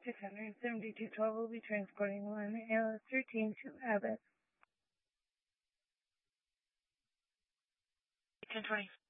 67212 will be transporting one ALS 13 to Abbott. 1020.